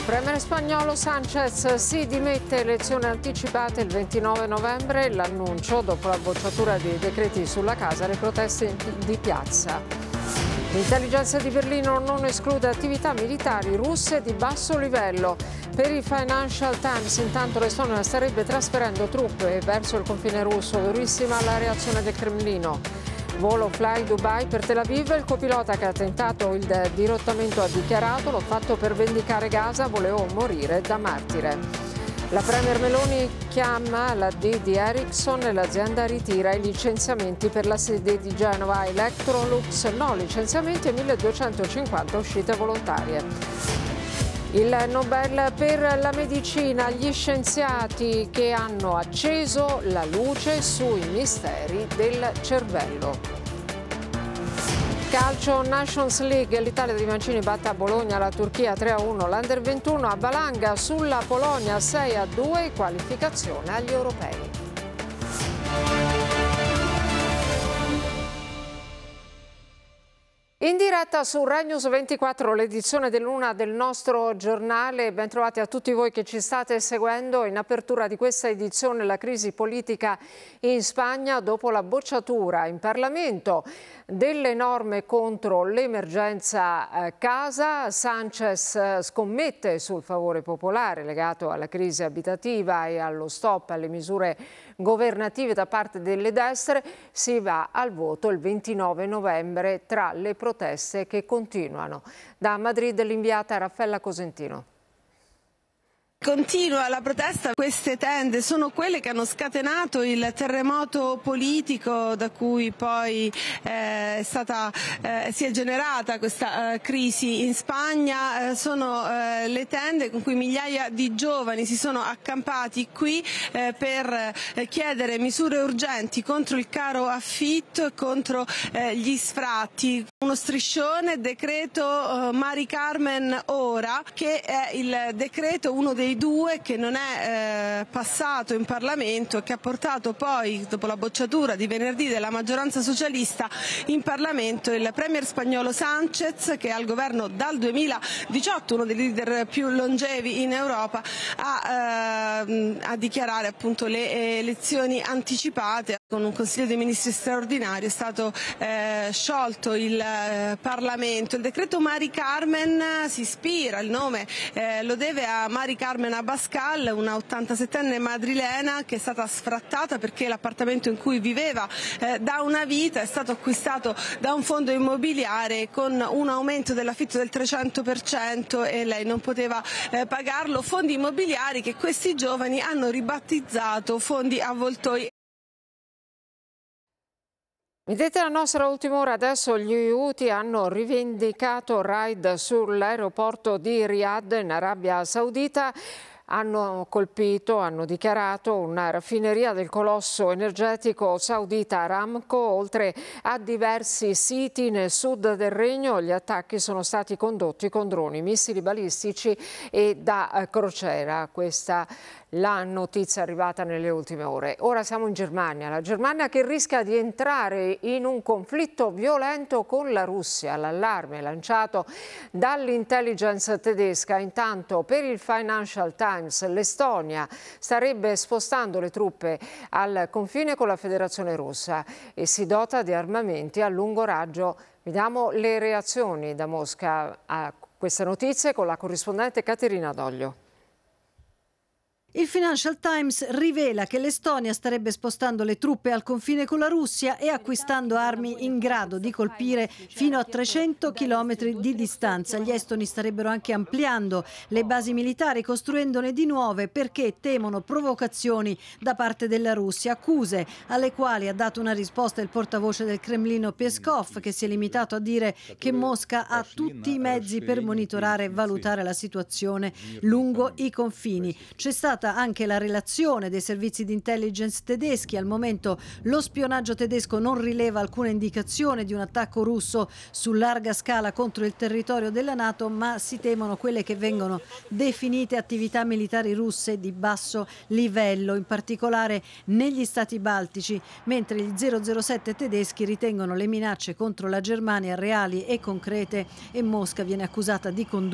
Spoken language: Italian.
Premier spagnolo Sánchez si dimette, elezioni anticipate il 29 novembre, l'annuncio dopo la bocciatura dei decreti sulla casa e le proteste di piazza. L'intelligence di Berlino non esclude attività militari russe di basso livello. Per il Financial Times intanto l'Estonia starebbe trasferendo truppe verso il confine russo, durissima la reazione del Cremlino. Volo Fly Dubai per Tel Aviv, il copilota che ha tentato il dirottamento ha dichiarato: l'ho fatto per vendicare Gaza, volevo morire da martire. La Premier Meloni chiama la D di Ericsson e l'azienda ritira i licenziamenti per la sede di Genova. Electrolux no licenziamenti e 1250 uscite volontarie. Il Nobel per la medicina, gli scienziati che hanno acceso la luce sui misteri del cervello. Calcio Nations League, l'Italia di Mancini batte a Bologna la Turchia 3-1, l'Under 21 a valanga sulla Polonia 6-2, qualificazione agli europei. In diretta su Rai News 24, l'edizione dell'una del nostro giornale. Ben trovati a tutti voi che ci state seguendo. In apertura di questa edizione la crisi politica in Spagna dopo la bocciatura in Parlamento delle norme contro l'emergenza casa. Sánchez scommette sul favore popolare legato alla crisi abitativa e allo stop alle misure governative da parte delle destre. Si va al voto il 29 novembre tra le proteste che continuano. Da Madrid l'inviata Raffaella Cosentino. Continua la protesta, queste tende sono quelle che hanno scatenato il terremoto politico da cui poi si è generata questa crisi in Spagna. Sono le tende con cui migliaia di giovani si sono accampati qui per chiedere misure urgenti contro il caro affitto e contro gli sfratti. Uno striscione, decreto Mari Carmen ora, che è il decreto, uno dei due che non è passato in Parlamento e che ha portato poi, dopo la bocciatura di venerdì della maggioranza socialista in Parlamento, il premier spagnolo Sánchez, che è al governo dal 2018, uno dei leader più longevi in Europa, a dichiarare appunto le elezioni anticipate. Con un Consiglio dei Ministri straordinario è stato sciolto il Parlamento. Il decreto Mari Carmen si ispira, il nome lo deve a Mari Carmen Abascal, una 87enne madrilena che è stata sfrattata perché l'appartamento in cui viveva da una vita è stato acquistato da un fondo immobiliare con un aumento dell'affitto del 300% e lei non poteva pagarlo. Fondi immobiliari che questi giovani hanno ribattezzato fondi avvoltoi. Vedete la nostra ultima ora, adesso gli Houthi hanno rivendicato raid sull'aeroporto di Riyadh in Arabia Saudita. Hanno dichiarato una raffineria del colosso energetico saudita Aramco, oltre a diversi siti nel sud del regno. Gli attacchi sono stati condotti con droni, missili balistici e da crociera. Questa la notizia arrivata nelle ultime ore. Ora siamo in Germania, la Germania che rischia di entrare in un conflitto violento con la Russia. L'allarme lanciato dall'intelligence tedesca. Intanto per il Financial Times l'Estonia starebbe spostando le truppe al confine con la Federazione Russa e si dota di armamenti a lungo raggio. Vediamo le reazioni da Mosca a queste notizie con la corrispondente Caterina Doglio. Il Financial Times rivela che l'Estonia starebbe spostando le truppe al confine con la Russia e acquistando armi in grado di colpire fino a 300 chilometri di distanza. Gli estoni starebbero anche ampliando le basi militari, costruendone di nuove perché temono provocazioni da parte della Russia, accuse alle quali ha dato una risposta il portavoce del Cremlino Peskov, che si è limitato a dire che Mosca ha tutti i mezzi per monitorare e valutare la situazione lungo i confini. C'è stata anche la relazione dei servizi di intelligence tedeschi. Al momento lo spionaggio tedesco non rileva alcuna indicazione di un attacco russo su larga scala contro il territorio della NATO, ma si temono quelle che vengono definite attività militari russe di basso livello, in particolare negli stati baltici, mentre gli 007 tedeschi ritengono le minacce contro la Germania reali e concrete e Mosca viene accusata di condurre